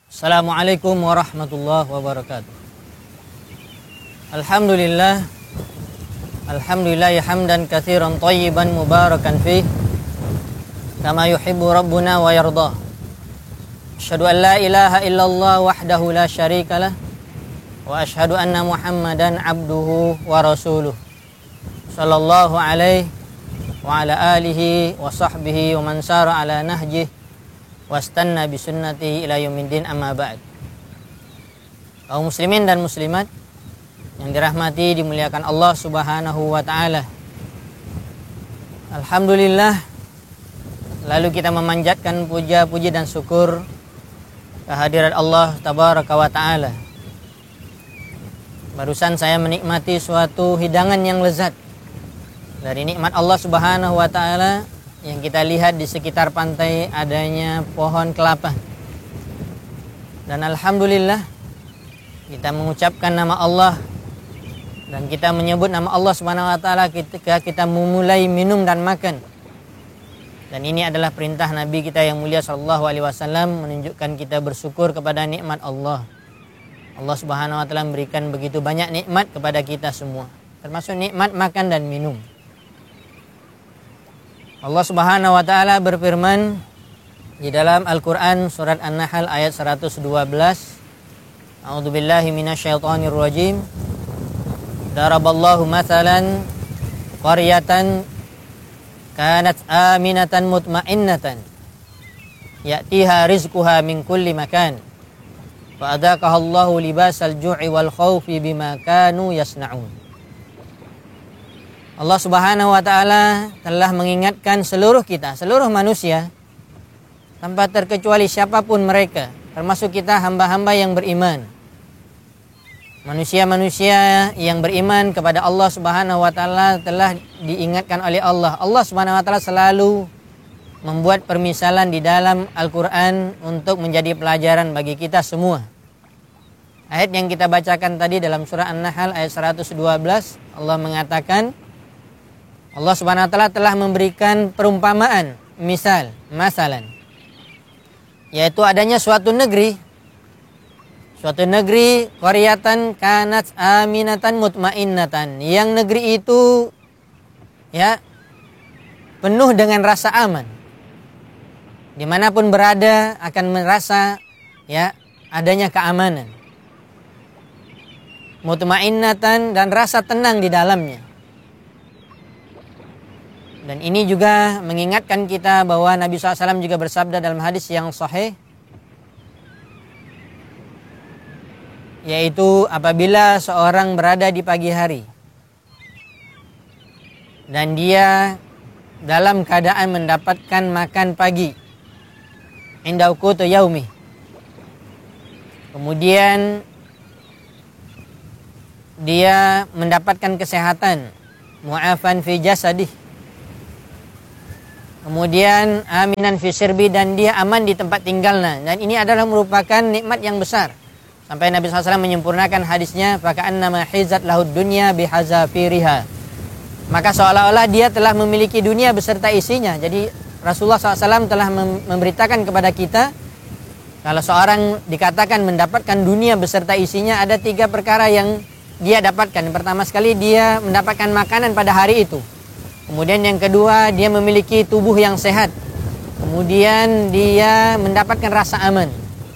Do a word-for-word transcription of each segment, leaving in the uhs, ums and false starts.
Assalamualaikum warahmatullahi wabarakatuh. Alhamdulillah Alhamdulillah hamdan katsiran thayyiban mubarakan fih kama yuhibbu rabbuna wa yardah. Asyhadu an la ilaha illallah wahdahu la syarikalah wa asyhadu anna Muhammadan abduhu wa rasuluh. Sallallahu alaihi wa ala alihi wa sahbihi wa man sara ala nahjihi wastanna bisunnati ila yaumiddin, amma ba'd. Kaum muslimin dan muslimat yang dirahmati dimuliakan Allah Subhanahu wa taala. Alhamdulillah, lalu kita memanjatkan puja puji dan syukur kehadirat Allah tabaraka wa taala. Barusan saya menikmati suatu hidangan yang lezat dari nikmat Allah Subhanahu wa taala. Yang kita lihat di sekitar pantai adanya pohon kelapa. Dan alhamdulillah kita mengucapkan nama Allah dan kita menyebut nama Allah Subhanahu wa taala ketika kita memulai minum dan makan. Dan ini adalah perintah Nabi kita yang mulia sallallahu alaihi wasallam, menunjukkan kita bersyukur kepada nikmat Allah. Allah Subhanahu wa taala memberikan begitu banyak nikmat kepada kita semua, termasuk nikmat makan dan minum. Allah Subhanahu wa taala berfirman di dalam Al-Qur'an surat An-Nahl ayat seratus dua belas. A'udzubillahi minasyaitonir rajim. Daraballahu mathalan qaryatan kanat aminatan mutmainnatan ya'tiha rizquha min kulli makan fa adaqahallahu libasal ju'i wal khaufi bima kanu yasna'un. Allah Subhanahu wa taala telah mengingatkan seluruh kita, seluruh manusia tanpa terkecuali siapapun mereka, termasuk kita hamba-hamba yang beriman. Manusia-manusia yang beriman kepada Allah Subhanahu wa taala telah diingatkan oleh Allah. Allah Subhanahu wa taala selalu membuat permisalan di dalam Al-Qur'an untuk menjadi pelajaran bagi kita semua. Ayat yang kita bacakan tadi dalam surah An-Nahl ayat seratus dua belas, Allah mengatakan, Allah Subhanahu wa taala telah memberikan perumpamaan, misal, masalan, yaitu adanya suatu negeri, suatu negeri qaryatan kanat aminatan mutmainnatan, yang negeri itu ya penuh dengan rasa aman. Dimanapun berada akan merasa ya adanya keamanan. Mutmainnatan, dan rasa tenang di dalamnya. Dan ini juga mengingatkan kita bahwa Nabi shallallahu alaihi wasallam juga bersabda dalam hadis yang sahih, yaitu apabila seorang berada di pagi hari dan dia dalam keadaan mendapatkan makan pagi, inda qutu yaumi, kemudian dia mendapatkan kesehatan, mu'afan fi jasadih, kemudian aminan fi sirbi, dan dia aman di tempat tinggalnya. Dan ini adalah merupakan nikmat yang besar. Sampai Nabi shallallahu alaihi wasallam menyempurnakan hadisnya, faka'annama hizat lahud dunya bihazafiriha. Maka seolah-olah dia telah memiliki dunia beserta isinya. Jadi Rasulullah shallallahu alaihi wasallam telah memberitakan kepada kita, kalau seorang dikatakan mendapatkan dunia beserta isinya, ada tiga perkara yang dia dapatkan. Yang pertama sekali, dia mendapatkan makanan pada hari itu. Kemudian yang kedua, dia memiliki tubuh yang sehat. Kemudian dia mendapatkan rasa aman.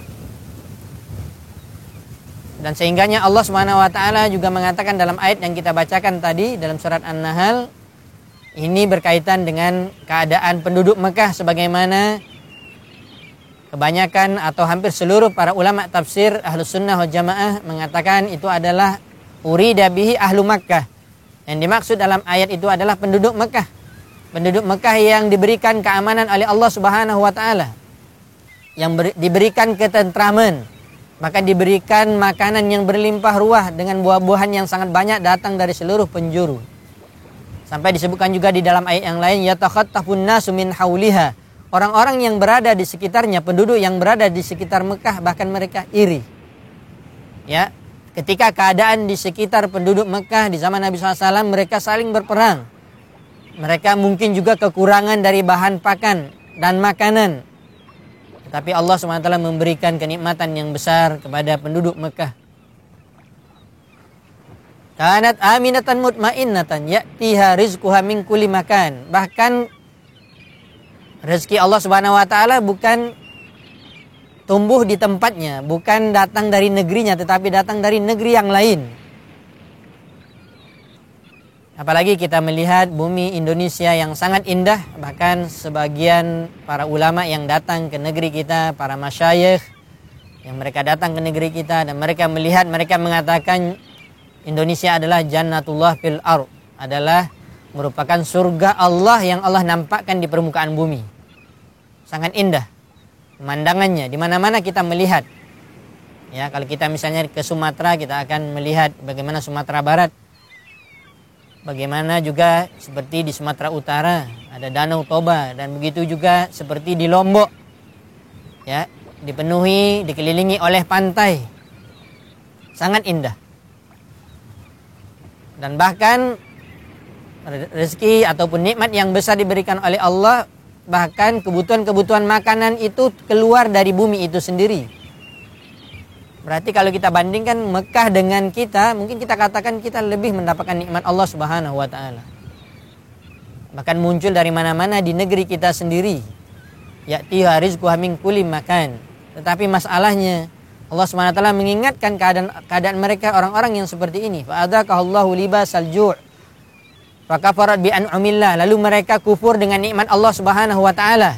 Dan sehingganya Allah Subhanahu wa taala juga mengatakan dalam ayat yang kita bacakan tadi dalam surat An-Nahl, ini berkaitan dengan keadaan penduduk Mekah, sebagaimana kebanyakan atau hampir seluruh para ulama tafsir Ahlus Sunnah wal Jamaah mengatakan itu adalah urida bihi ahlu Makkah. Yang dimaksud dalam ayat itu adalah penduduk Mekah. Penduduk Mekah yang diberikan keamanan oleh Allah Subhanahu wa taala. Yang ber, diberikan ketentraman. Maka diberikan makanan yang berlimpah ruah dengan buah-buahan yang sangat banyak datang dari seluruh penjuru. Sampai disebutkan juga di dalam ayat yang lain, yatakhattafun nasu min hauliha. Orang-orang yang berada di sekitarnya, penduduk yang berada di sekitar Mekah, bahkan mereka iri. Ya. Ketika keadaan di sekitar penduduk Mekah di zaman Nabi shallallahu alaihi wasallam, mereka saling berperang. Mereka mungkin juga kekurangan dari bahan pakan dan makanan. Tapi Allah subhanahu wa taala memberikan kenikmatan yang besar kepada penduduk Mekah. Kanat aminatan mutmainnatan ya'tiha rizquha min kulli makan. Bahkan rezeki Allah Subhanahu wa taala bukan tumbuh di tempatnya, bukan datang dari negerinya, tetapi datang dari negeri yang lain. Apalagi kita melihat bumi Indonesia yang sangat indah, bahkan sebagian para ulama yang datang ke negeri kita, para masyayikh yang mereka datang ke negeri kita dan mereka melihat, mereka mengatakan Indonesia adalah jannatullah fil ardh, adalah merupakan surga Allah yang Allah nampakkan di permukaan bumi. Sangat indah pemandangannya, di mana-mana kita melihat. Ya, kalau kita misalnya ke Sumatera, kita akan melihat bagaimana Sumatera Barat. Bagaimana juga seperti di Sumatera Utara ada Danau Toba, dan begitu juga seperti di Lombok. Ya, dipenuhi, dikelilingi oleh pantai. Sangat indah. Dan bahkan rezeki ataupun nikmat yang besar diberikan oleh Allah, bahkan kebutuhan-kebutuhan makanan itu keluar dari bumi itu sendiri. Berarti kalau kita bandingkan Mekah dengan kita, mungkin kita katakan kita lebih mendapatkan nikmat Allah Subhanahu wa taala. Bahkan muncul dari mana-mana di negeri kita sendiri. Ya'tiha rizquha min kulli makan. Tetapi masalahnya Allah subhanahu wa taala mengingatkan keadaan, keadaan mereka orang-orang yang seperti ini. Fa'adzaqahallahu libasal ju' fakafarat bi an'amillah. Lalu mereka kufur dengan nikmat Allah Subhanahu wa taala.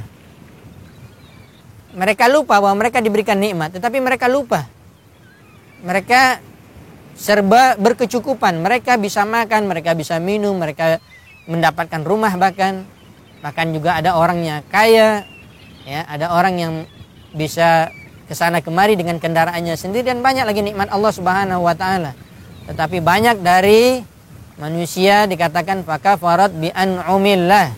Mereka lupa bahwa mereka diberikan nikmat, tetapi mereka lupa. Mereka serba berkecukupan. Mereka bisa makan, mereka bisa minum, mereka mendapatkan rumah bahkan. Bahkan juga ada orangnya kaya, ya, ada orang yang bisa kesana kemari dengan kendaraannya sendiri, dan banyak lagi nikmat Allah Subhanahu wa taala. Tetapi banyak dari manusia dikatakan fakafarat bi an'amillah.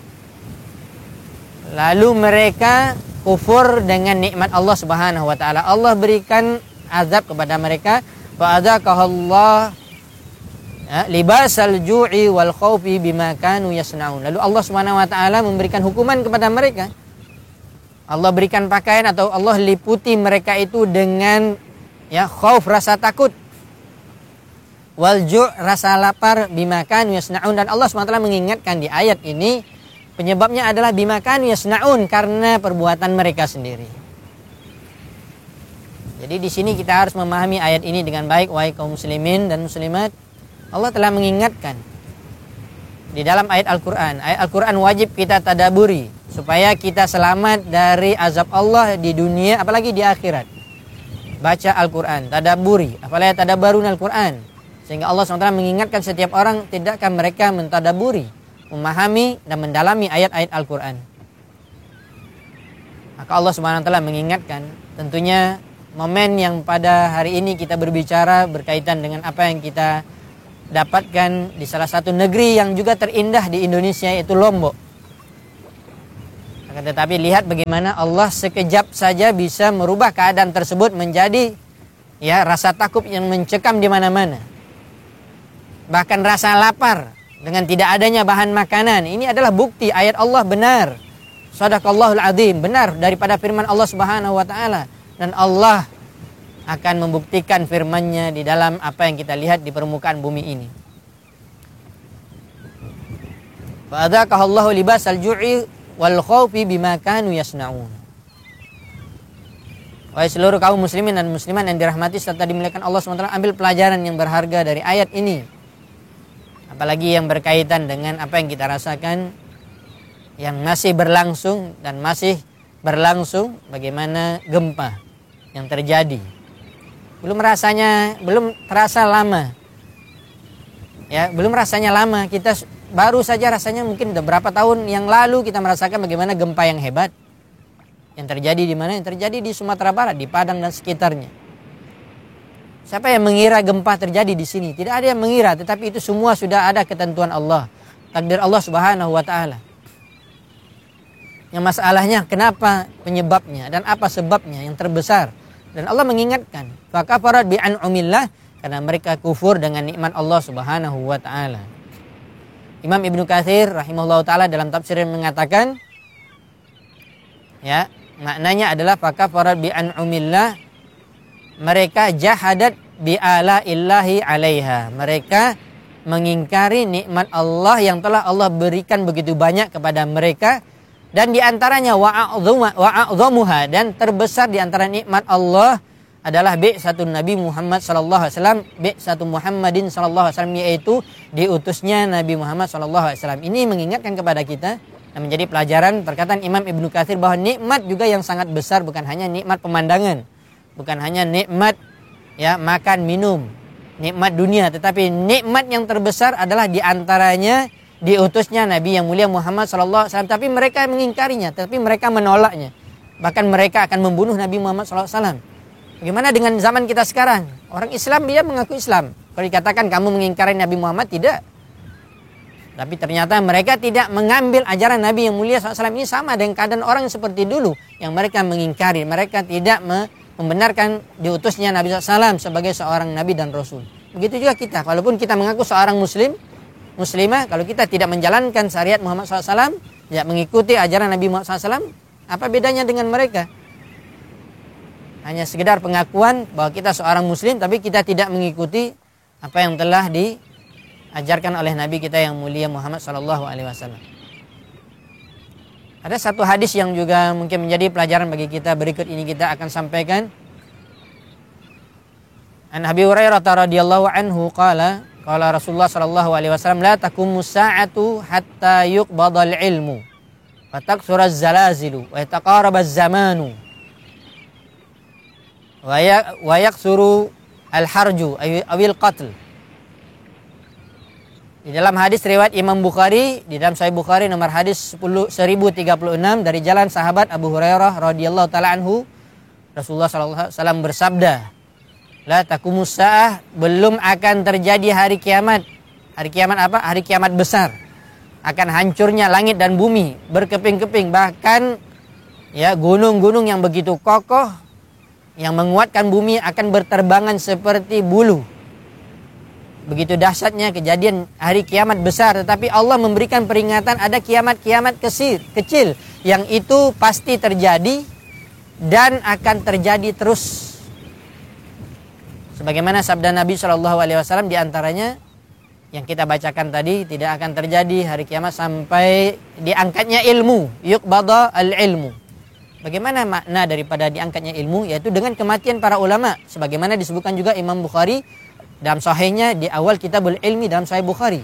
Lalu mereka kufur dengan nikmat Allah Subhanahu wa taala. Allah berikan azab kepada mereka. Fa'adzaqahallah libasal ju'i wal khaufi bima kanu yasnaun. Lalu Allah Subhanahu wa taala memberikan hukuman kepada mereka. Allah berikan pakaian atau Allah liputi mereka itu dengan ya khauf, rasa takut, wal ju' rasa lapar, bima kanu yasnaun. Dan Allah subhanahu wa taala mengingatkan di ayat ini penyebabnya adalah bima kanu yasnaun, karena perbuatan mereka sendiri. Jadi di sini kita harus memahami ayat ini dengan baik, wahai kaum muslimin dan muslimat. Allah telah mengingatkan di dalam ayat Al-Qur'an. Ayat Al-Qur'an wajib kita tadaburi supaya kita selamat dari azab Allah di dunia apalagi di akhirat. Baca Al-Qur'an, tadaburi, apalagi tadabbarun Al-Qur'an. Sehingga Allah subhanahu wa taala mengingatkan setiap orang, tidakkah mereka mentadaburi, memahami dan mendalami ayat-ayat Al-Qur'an. Maka Allah subhanahu wa taala mengingatkan, tentunya momen yang pada hari ini kita berbicara berkaitan dengan apa yang kita dapatkan di salah satu negeri yang juga terindah di Indonesia, yaitu Lombok. Akan tetapi lihat bagaimana Allah sekejap saja bisa merubah keadaan tersebut menjadi ya rasa takut yang mencekam di mana-mana. Bahkan rasa lapar dengan tidak adanya bahan makanan. Ini adalah bukti ayat Allah benar. Shadaqallahul azim, benar daripada firman Allah Subhanahu wa taala. Dan Allah akan membuktikan firman-Nya di dalam apa yang kita lihat di permukaan bumi ini. Fa'adzaqahallahu libasal ju'i wal khaufi bima kanu yasnaun. Wahai seluruh kaum muslimin dan muslimat yang dirahmati serta dimuliakan Allah subhanahu wa taala, ambil pelajaran yang berharga dari ayat ini. Apalagi yang berkaitan dengan apa yang kita rasakan yang masih berlangsung dan masih berlangsung, bagaimana gempa yang terjadi. Belum rasanya, belum terasa lama. Ya, belum rasanya lama. Kita baru saja rasanya mungkin beberapa tahun yang lalu kita merasakan bagaimana gempa yang hebat yang terjadi di mana? Yang terjadi di Sumatera Barat, di Padang dan sekitarnya. Siapa yang mengira gempa terjadi di sini? Tidak ada yang mengira, tetapi itu semua sudah ada ketentuan Allah, takdir Allah Subhanahu wa taala. Yang masalahnya kenapa penyebabnya dan apa sebabnya yang terbesar. Dan Allah mengingatkan, fakafarat bi an'amillah, karena mereka kufur dengan nikmat Allah Subhanahu wa taala. Imam Ibnu Katsir rahimahullahu taala dalam tafsirnya mengatakan, ya, maknanya adalah fakafarat bi an'umillah, mereka jahadat bi ala illahi alaiha, mereka mengingkari nikmat Allah yang telah Allah berikan begitu banyak kepada mereka. Dan diantaranya wa'a'udhamuha, dan terbesar diantara nikmat Allah adalah bi'satun Nabi Muhammad sallallahu alaihi wasallam, bi'satu Muhammadin sallallahu alaihi wasallam, yaitu diutusnya Nabi Muhammad sallallahu alaihi wasallam. Ini mengingatkan kepada kita dan menjadi pelajaran perkataan Imam Ibnu Katsir bahwa nikmat juga yang sangat besar bukan hanya nikmat pemandangan, bukan hanya nikmat ya makan minum, nikmat dunia, tetapi nikmat yang terbesar adalah diantaranya diutusnya Nabi yang mulia Muhammad sallallahu alaihi wasallam. Tapi mereka mengingkarinya, tapi mereka menolaknya, bahkan mereka akan membunuh Nabi Muhammad sallallahu alaihi wasallam. Bagaimana dengan zaman kita sekarang? Orang Islam dia mengaku Islam. Kalau dikatakan kamu mengingkari Nabi Muhammad, tidak. Tapi ternyata mereka tidak mengambil ajaran Nabi yang mulia sallallahu alaihi wasallam. Ini sama dengan keadaan orang seperti dulu yang mereka mengingkari. Mereka tidak membenarkan diutusnya Nabi sallallahu alaihi wasallam sebagai seorang Nabi dan Rasul. Begitu juga kita. Walaupun kita mengaku seorang Muslim, Muslimah, kalau kita tidak menjalankan syariat Muhammad sallallahu alaihi wasallam, tidak mengikuti ajaran Nabi Muhammad sallallahu alaihi wasallam, apa bedanya dengan mereka? Hanya sekedar pengakuan bahwa kita seorang muslim, tapi kita tidak mengikuti apa yang telah diajarkan oleh Nabi kita yang mulia Muhammad sallallahu alaihi wasallam. Ada satu hadis yang juga mungkin menjadi pelajaran bagi kita, berikut ini kita akan sampaikan. An Abi Hurairah radhiyallahu anhu qala qala Rasulullah sallallahu alaihi wasallam la taqumus sa'atu hatta yuqbadal ilmu wa taksuraz zalazilu wa yataqarabaz zamanu wa yaksuru al-harju awil qatl. Di dalam hadis riwayat Imam Bukhari, di dalam Sahih Bukhari nomor hadis seribu tiga puluh enam dari jalan sahabat Abu Hurairah radhiyallahu taala anhu, Rasulullah sallallahu alaihi wasallam bersabda, la taqumus saah, belum akan terjadi hari kiamat. Hari kiamat apa? Hari kiamat besar. Akan hancurnya langit dan bumi berkeping-keping, bahkan ya gunung-gunung yang begitu kokoh yang menguatkan bumi akan berterbangan seperti bulu. Begitu dahsyatnya kejadian hari kiamat besar. Tetapi Allah memberikan peringatan ada kiamat-kiamat kecil, kecil yang itu pasti terjadi dan akan terjadi terus. Sebagaimana sabda Nabi shallallahu alaihi wasallam, diantaranya yang kita bacakan tadi, tidak akan terjadi hari kiamat sampai diangkatnya ilmu, yuqbada al-ilmu. Bagaimana makna daripada diangkatnya ilmu? Yaitu dengan kematian para ulama. Sebagaimana disebutkan juga Imam Bukhari dalam sahihnya di awal kitabul ilmi dalam Sahih Bukhari.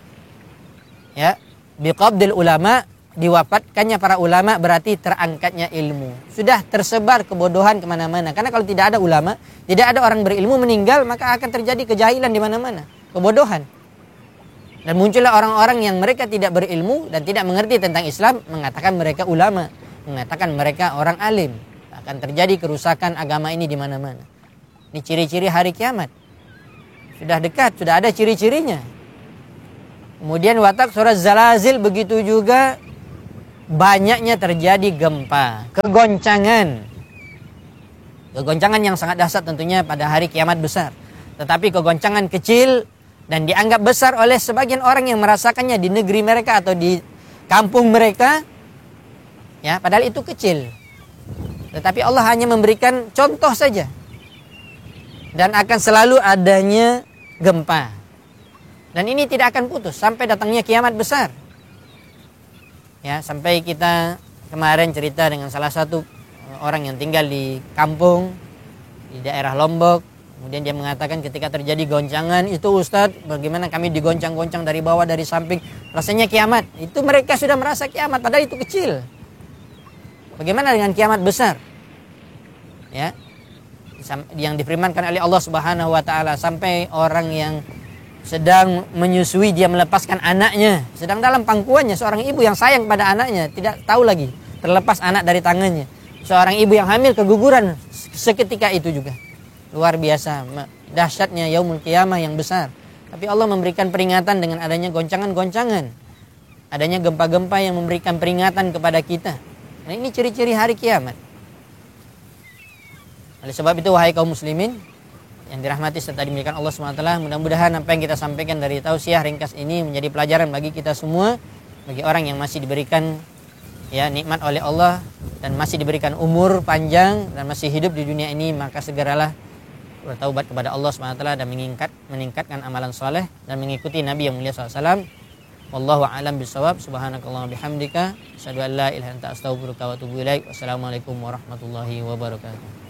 Ya, biqabdil ulama, diwafatkannya para ulama berarti terangkatnya ilmu. Sudah tersebar kebodohan kemana-mana. Karena kalau tidak ada ulama, tidak ada orang berilmu meninggal, maka akan terjadi kejahilan di mana-mana, kebodohan. Dan muncullah orang-orang yang mereka tidak berilmu dan tidak mengerti tentang Islam, mengatakan mereka ulama, mengatakan mereka orang alim. Akan terjadi kerusakan agama ini di mana-mana. Ini ciri-ciri hari kiamat. Sudah dekat, sudah ada ciri-cirinya. Kemudian watak surat zalazil, begitu juga banyaknya terjadi gempa, kegoncangan. Kegoncangan yang sangat dahsyat tentunya pada hari kiamat besar. Tetapi kegoncangan kecil dan dianggap besar oleh sebagian orang yang merasakannya di negeri mereka atau di kampung mereka. Ya, padahal itu kecil. Tetapi Allah hanya memberikan contoh saja. Dan akan selalu adanya gempa. Dan ini tidak akan putus sampai datangnya kiamat besar. Ya, sampai kita kemarin cerita dengan salah satu orang yang tinggal di kampung di daerah Lombok. Kemudian dia mengatakan ketika terjadi goncangan itu, Ustadz, bagaimana kami digoncang-goncang dari bawah, dari samping, rasanya kiamat. Itu mereka sudah merasa kiamat, padahal itu kecil. Bagaimana dengan kiamat besar? Ya, yang difirmankan oleh Allah Subhanahu wa taala, sampai orang yang sedang menyusui dia melepaskan anaknya, sedang dalam pangkuannya, seorang ibu yang sayang pada anaknya, tidak tahu lagi terlepas anak dari tangannya. Seorang ibu yang hamil keguguran seketika itu juga. Luar biasa dahsyatnya yaumul qiyamah yang besar. Tapi Allah memberikan peringatan dengan adanya goncangan-goncangan, adanya gempa-gempa yang memberikan peringatan kepada kita. Nah, ini ciri-ciri hari kiamat. Oleh sebab itu, wahai kaum muslimin yang dirahmati serta dimuliakan Allah subhanahu wa taala, mudah-mudahan apa yang kita sampaikan dari tausiah ringkas ini menjadi pelajaran bagi kita semua, bagi orang yang masih diberikan ya nikmat oleh Allah dan masih diberikan umur panjang dan masih hidup di dunia ini, maka segeralah bertaubat kepada Allah subhanahu wa taala dan meningkat meningkatkan amalan soleh dan mengikuti Nabi yang mulia shallallahu alaihi wasallam. Wallahu a'lam bishawab. Subhanakallahumma bihamdika asyhadu an la ilaha illa anta astaghfiruka wa atubu ilaik. Wassalamualaikum warahmatullahi wabarakatuh.